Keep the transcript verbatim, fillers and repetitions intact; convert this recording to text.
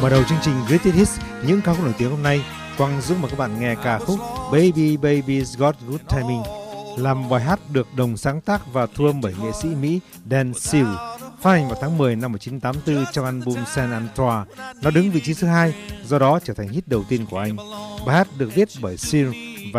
Mở đầu chương trình Greatest Hits, những ca khúc nổi tiếng hôm nay, Quang Dũng mời các bạn nghe ca khúc Baby Baby's Got Good Timing, làm bài hát được đồng sáng tác và thu âm bởi nghệ sĩ Mỹ Dan Seal, phát hành vào tháng mười năm một nghìn chín trăm tám mươi tư trong album Saint Antoine. Nó đứng vị trí thứ hai, do đó trở thành hit đầu tiên của anh. Bài hát được viết bởi Seal